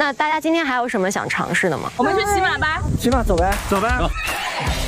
那大家今天还有什么想尝试的吗？ 我们去骑马吧。 骑马走呗， 走呗。